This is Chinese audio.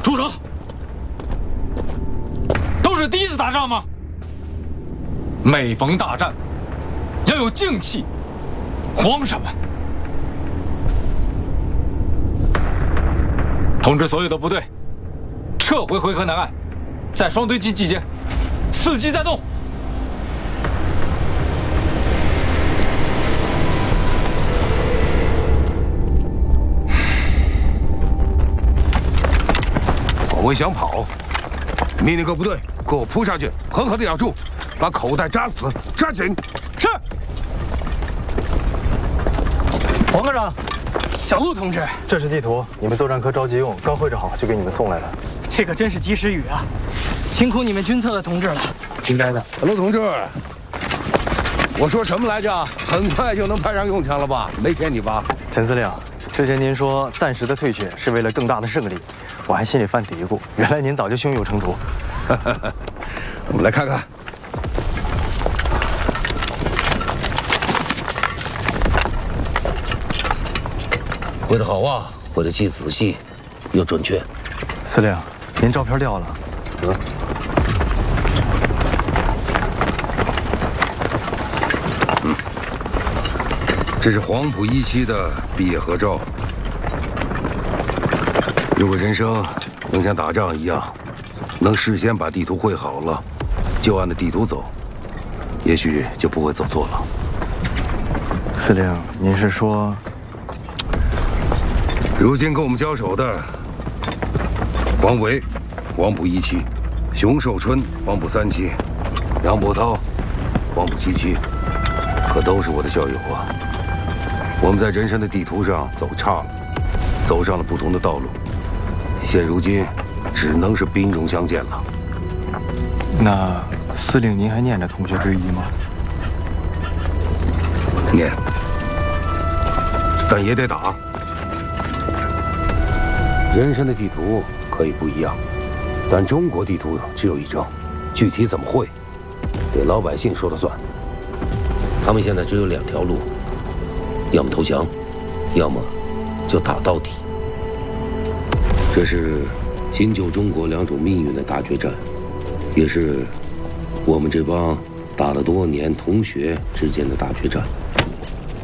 住手！都是第一次打仗吗？每逢大战，要有静气，慌什么？通知所有的部队，撤回回河南岸，在双堆集集结，4机在动。 广威想跑，命令各部队给我扑上去，狠狠地咬住，把口袋扎死，抓紧！ 是。 黄科长， 小陆同志， 这是地图，你们作战科着急用，刚绘制好就给你们送来了。 这可真是及时雨啊！辛苦你们军策的同志了。 应该的。 陆同志，我说什么来着？很快就能派上用场了吧？没骗你吧？ 陈司令，之前您说暂时的退却是为了更大的胜利。 我还心里犯嘀咕，原来您早就胸有成竹。 我们来看看， 绘得好啊，绘得既仔细又准确。 司令，您照片掉了。 这是黄埔1期的毕业合照。 如果人生能像打仗一样，能事先把地图绘好了，就按着地图走，也许就不会走错了。 司令，您是说， 如今跟我们交手的黄维，黄埔1期；熊寿春，黄埔3期；杨伯涛，黄埔7期，可都是我的校友啊。我们在人生的地图上走岔了，走上了不同的道路。 现如今，只能是兵戎相见了。 那司令您还念着同学之谊吗？ 念，但也得打。人生的地图可以不一样，但中国地图只有一张，具体怎么绘，得老百姓说了算。 他们现在只有2条路，要么投降，要么就打到底。 这是新旧中国2种命运的大决战，也是我们这帮打了多年同学之间的大决战。